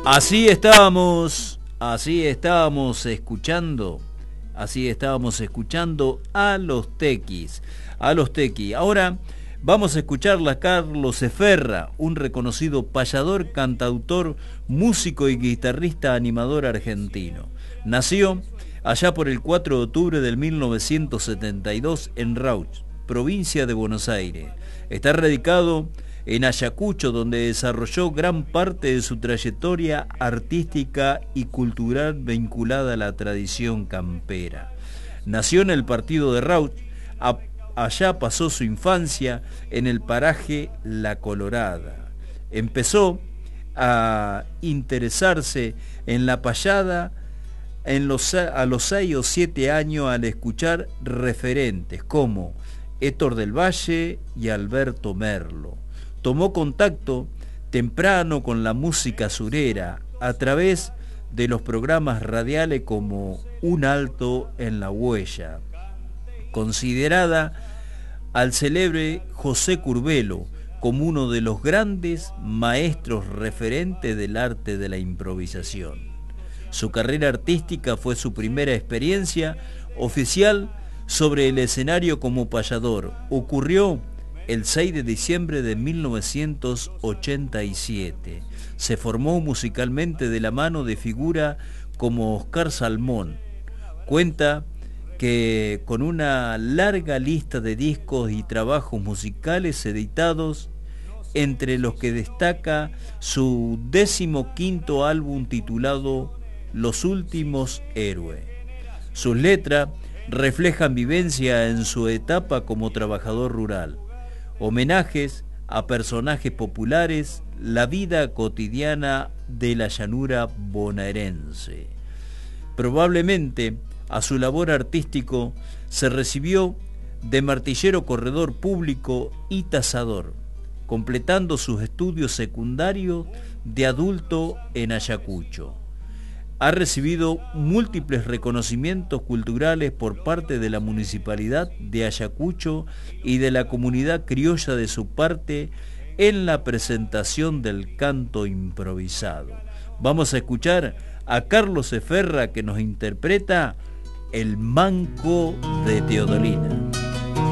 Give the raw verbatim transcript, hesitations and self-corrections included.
Así estábamos, así estábamos escuchando, así estábamos escuchando a los Tequis, a los Tequis. Ahora vamos a escucharla a Carlos Eferra, un reconocido payador, cantautor, músico y guitarrista animador argentino. Nació allá por el cuatro de octubre del mil novecientos setenta y dos en Rauch, provincia de Buenos Aires. Está radicado en Ayacucho, donde desarrolló gran parte de su trayectoria artística y cultural vinculada a la tradición campera. Nació en el partido de Rauch, allá pasó su infancia en el paraje La Colorada. Empezó a interesarse en la payada en los, a los seis o siete años al escuchar referentes como Héctor del Valle y Alberto Merlo. Tomó contacto temprano con la música surera a través de los programas radiales como Un Alto en la Huella, considerada al célebre José Curbelo como uno de los grandes maestros referentes del arte de la improvisación. Su carrera artística fue su primera experiencia oficial sobre el escenario como payador. Ocurrió el seis de diciembre de mil novecientos ochenta y siete. Se formó musicalmente de la mano de figuras como Oscar Salmón. Cuenta que con una larga lista de discos y trabajos musicales editados, entre los que destaca su décimo quinto álbum titulado Los Últimos Héroes. Sus letras reflejan vivencia en su etapa como trabajador rural, homenajes a personajes populares, la vida cotidiana de la llanura bonaerense. Probablemente a su labor artístico se recibió de martillero corredor público y tasador, completando sus estudios secundarios de adulto en Ayacucho. Ha recibido múltiples reconocimientos culturales por parte de la Municipalidad de Ayacucho y de la comunidad criolla de su parte en la presentación del canto improvisado. Vamos a escuchar a Carlos Eferra, que nos interpreta El Manco de Teodolina.